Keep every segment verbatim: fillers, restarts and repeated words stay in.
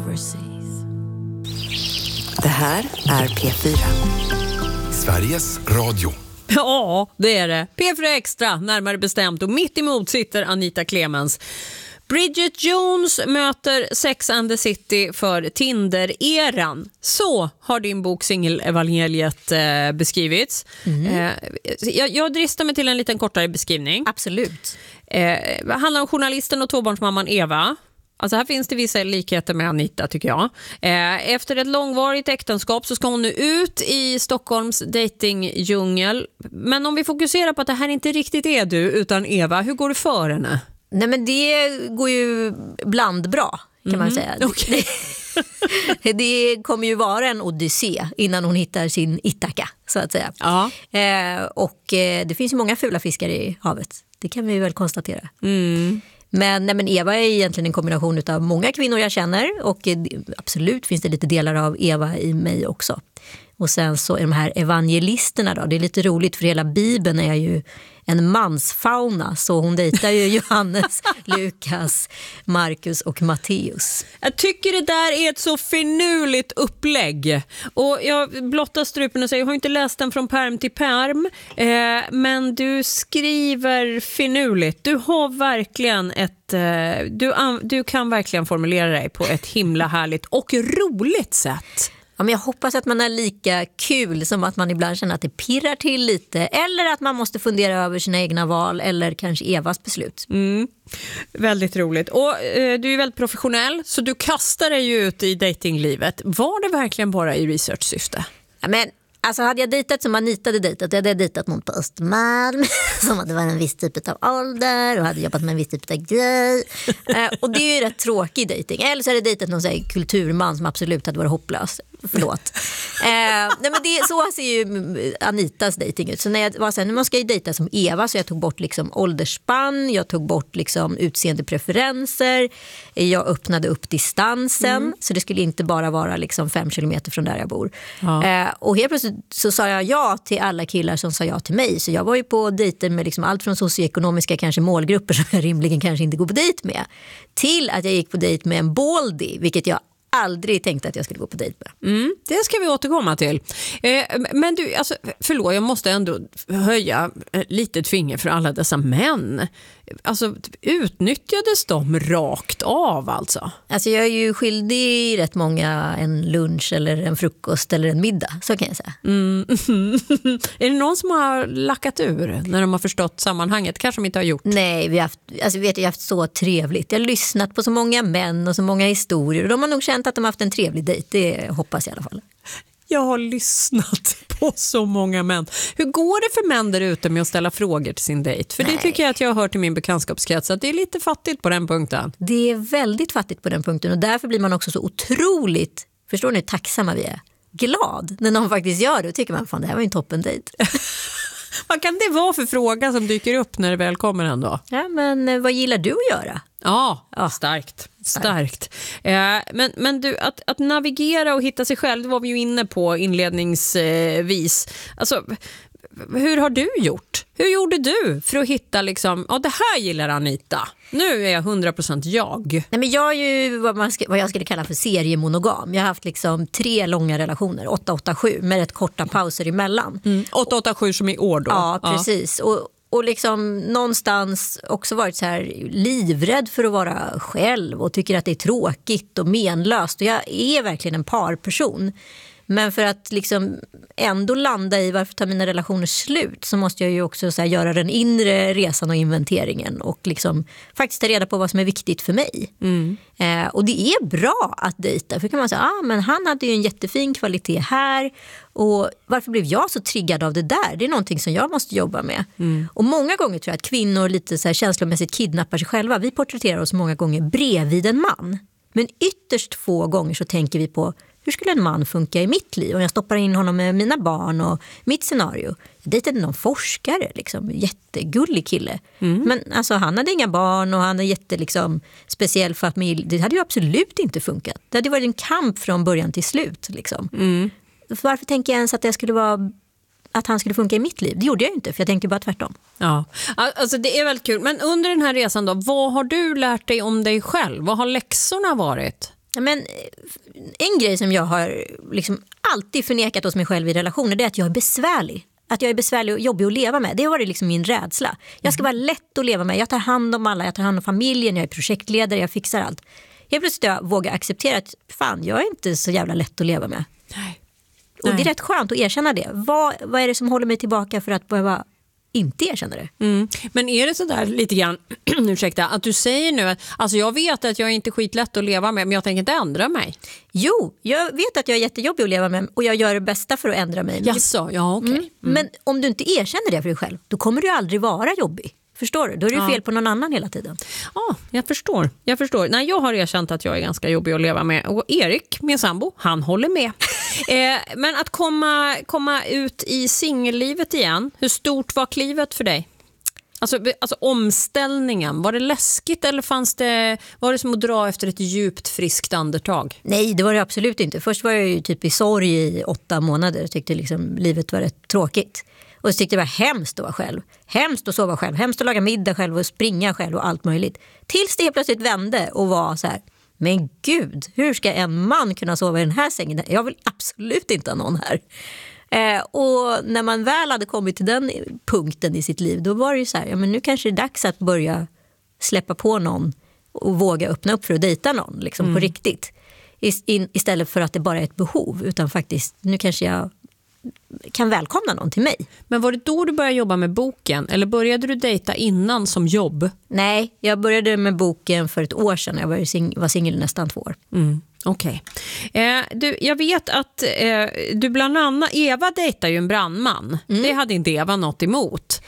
overseas. Det här är P fyra. Sveriges Radio. Ja, det är det. P fyra Extra, närmare bestämt. Och mitt emot sitter Anita Clemens. Bridget Jones möter Sex and the City för Tinder-eran. Så har din bok Singelevangeliet eh, beskrivits. Mm. Eh, jag, jag dristar mig till en liten kortare beskrivning. Absolut. Eh, det handlar om journalisten och tvåbarnsmamman Eva. Alltså här finns det vissa likheter med Anita, tycker jag. Eh, efter ett långvarigt äktenskap så ska hon nu ut i Stockholms datingdjungel. Men om vi fokuserar på att det här inte riktigt är du utan Eva, hur går det för henne? Nej, men det går ju blandbra, kan man säga. Okay. Det, det kommer ju vara en odyssé innan hon hittar sin Ithaka, så att säga. Ja. Eh, och eh, det finns ju många fula fiskar i havet. Det kan vi väl konstatera. Mm. Men, nej, men Eva är egentligen en kombination av många kvinnor jag känner. Och eh, absolut finns det lite delar av Eva i mig också. Och sen så är de här evangelisterna då. Det är lite roligt för hela Bibeln är ju en mansfauna. Så hon dejtar ju Johannes, Lukas, Markus och Matteus. Jag tycker det där är ett så finurligt upplägg. Och jag blottar strupen och säger, jag har inte läst den från perm till perm. Eh, men du skriver finurligt. Du har verkligen ett... Eh, du, du kan verkligen formulera dig på ett himla härligt och roligt sätt. Ja, men jag hoppas att man är lika kul som att man ibland känner att det pirrar till lite. Eller att man måste fundera över sina egna val eller kanske Evas beslut. Mm. Väldigt roligt. Och eh, du är väldigt professionell så du kastar dig ju ut i datinglivet. Var det verkligen bara i research-syfte? Ja, men alltså hade jag dejtat som Anita hade dejtat, jag hade dejtat någon på Östermalm som hade varit en viss typ av ålder och hade jobbat med en viss typ av grej. eh, och det är ju rätt tråkig dejting. Eller så hade jag dejtat någon så här, kulturman som absolut hade varit hopplös. Förlåt. eh, nej, men det, så ser ju Anitas dejting ut. Så när jag var så här, nu måste jag ju dejta som Eva, så jag tog bort liksom åldersspann, jag tog bort liksom utseendepreferenser, jag öppnade upp distansen, mm. så det skulle inte bara vara liksom fem kilometer från där jag bor. Ja. Eh, och helt plötsligt så sa jag ja till alla killar som sa ja till mig. Så jag var ju på dejter med liksom allt från socioekonomiska kanske målgrupper som jag rimligen kanske inte går på dejt med, till att jag gick på dejt med en baldy, vilket jag aldrig tänkte att jag skulle gå på dejt med. Mm, det ska vi återkomma till. Eh, men du, alltså, förlåt, jag måste ändå höja ett litet finger för alla dessa män. Alltså, utnyttjades de rakt av alltså? Alltså jag är ju skyldig rätt många en lunch eller en frukost eller en middag, så kan jag säga. Mm. Är det någon som har lackat ur när de har förstått sammanhanget? Kanske de inte har gjort. Nej, vi har haft, alltså vet, jag har haft så trevligt. Jag har lyssnat på så många män och så många historier och de har nog känt att de har haft en trevlig dejt, det hoppas jag i alla fall. Jag har lyssnat på så många män. Hur går det för män där ute med att ställa frågor till sin dejt? För Nej. Det tycker jag att jag har hört i min bekantskapskrets att det är lite fattigt på den punkten. Det är väldigt fattigt på den punkten och därför blir man också så otroligt, förstår ni, tacksamma vi är. Glad när någon faktiskt gör det och tycker man, fan det här var ju en toppen dejt. Vad kan det vara för fråga som dyker upp när det väl kommer ändå? Ja, men vad gillar du att göra? Ja, ja. starkt. Starkt. Eh, men, men du, att, att navigera och hitta sig själv, det var vi ju inne på inledningsvis. Alltså, hur har du gjort? Hur gjorde du för att hitta liksom, ja det här gillar Anita. Nu är jag hundra procent jag. Nej, men jag är ju vad, man ska, vad jag skulle kalla för seriemonogam. Jag har haft liksom tre långa relationer, åtta åtta sju, med rätt korta pauser emellan. Mm. åtta åtta sju som i år då? Ja, precis. Ja. Och Och liksom någonstans också varit så här livrädd för att vara själv och tycker att det är tråkigt och menlöst. Och jag är verkligen en parperson. Men för att liksom ändå landa i varför tar mina relationer slut, så måste jag ju också så här göra den inre resan och inventeringen och liksom faktiskt ta reda på vad som är viktigt för mig. Mm. Eh, och det är bra att dejta, för kan man säga, ah, men han hade ju en jättefin kvalitet här, och varför blev jag så triggad av det där? Det är någonting som jag måste jobba med. Mm. Och många gånger tror jag att kvinnor lite så här känslomässigt kidnappar sig själva. Vi porträtterar oss många gånger bredvid en man. Men ytterst få gånger så tänker vi på, hur skulle en man funka i mitt liv om jag stoppar in honom med mina barn och mitt scenario? Jag dejtade någon forskare, liksom, jättegullig kille. Mm. Men alltså, han hade inga barn och han är jätte liksom, speciell familj. Det hade ju absolut inte funkat. Det hade varit en kamp från början till slut. Liksom. Mm. Varför tänker jag ens att jag skulle vara... att han skulle funka i mitt liv? Det gjorde jag inte, för jag tänkte bara tvärtom. Ja, alltså det är väldigt kul. Men under den här resan då, vad har du lärt dig om dig själv? Vad har läxorna varit? Men en grej som jag har liksom alltid förnekat hos mig själv i relationer, det är att jag är besvärlig. Att jag är besvärlig och jobbig att leva med. Det har varit liksom min rädsla. Jag ska vara lätt att leva med. Jag tar hand om alla, jag tar hand om familjen, jag är projektledare, jag fixar allt. Jag plötsligt jag vågar acceptera att fan, jag är inte så jävla lätt att leva med. Nej. Och det är rätt skönt att erkänna det. Vad, vad är det som håller mig tillbaka för att behöva inte erkänna det? Mm. Men är det så där lite grann, ursäkta, att du säger nu att alltså jag vet att jag är inte skitlätt att leva med, men jag tänker inte ändra mig? Jo, jag vet att jag är jättejobbig att leva med och jag gör det bästa för att ändra mig. Jaså, ja okej. Okay. Mm. Mm. Men om du inte erkänner det för dig själv, då kommer du aldrig vara jobbig. Förstår du? Då är det ja. fel på någon annan hela tiden. Ja, jag förstår. Jag förstår. Nej, jag har erkänt att jag är ganska jobbig att leva med. Och Erik, min sambo, han håller med. eh, men att komma, komma ut i singellivet igen, hur stort var klivet för dig? Alltså, alltså omställningen, var det läskigt eller fanns det, var det som att dra efter ett djupt friskt andetag? Nej, det var det absolut inte. Först var jag ju typ i sorg i åtta månader och tyckte liksom livet var rätt tråkigt. Och så tyckte det var hemskt att vara själv. Hemskt att sova själv, hemskt att laga middag själv och springa själv och allt möjligt. Tills det helt plötsligt vände och var så här, men gud, hur ska en man kunna sova i den här sängen? Jag vill absolut inte ha någon här. Eh, och när man väl hade kommit till den punkten i sitt liv, då var det ju så här, ja men nu kanske det är dags att börja släppa på någon och våga öppna upp för att dejta någon liksom mm. på riktigt. I, istället för att det bara är ett behov, utan faktiskt, nu kanske jag kan välkomna någon till mig. Men var det då du började jobba med boken? Eller började du dejta innan som jobb? Nej, jag började med boken för ett år sedan. Jag var, sing- var singel nästan två år. Mm. Okej. Okay. Eh, du, jag vet att eh, du bland annat, Eva dejtar ju en brandman. Mm. Det hade inte Eva något emot.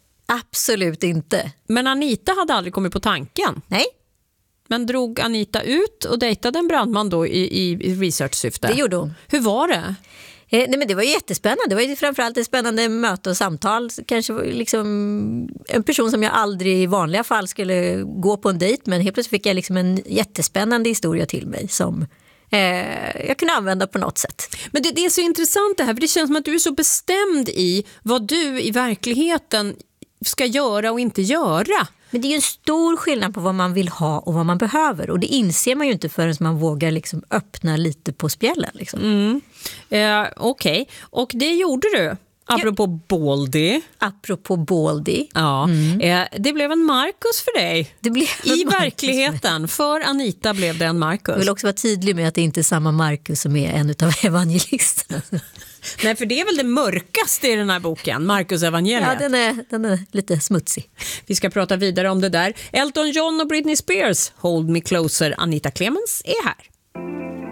Absolut inte. Men Anita hade aldrig kommit på tanken. Nej. Men drog Anita ut och dejtade en brandman då i, i research-syfte? Det gjorde hon. Hur var det? Eh, nej men det var ju jättespännande. Det var ju framförallt ett spännande möte och samtal. Kanske liksom en person som jag aldrig i vanliga fall skulle gå på en dejt, men helt plötsligt fick jag liksom en jättespännande historia till mig som eh, jag kunde använda på något sätt. Men det, det är så intressant det här, för det känns som att du är så bestämd i vad du i verkligheten ska göra och inte göra. Men det är ju en stor skillnad på vad man vill ha och vad man behöver. Och det inser man ju inte förrän man vågar liksom öppna lite på spjällen. Liksom. Mm. Eh, Okej, okay. Och det gjorde du. Apropå ja. Baldy. Apropå Baldy. Ja, mm. eh, det blev en Marcus för dig. Det blev I verkligheten. För Anita blev det en Marcus. Jag vill också vara tydlig med att det inte är samma Marcus som är en av evangelisterna. Nej, för det är väl det mörkaste i den här boken, Marcus evangeliet. Ja, den är, den är lite smutsig. Vi ska prata vidare om det där. Elton John och Britney Spears, Hold Me Closer. Anita Clemens är här.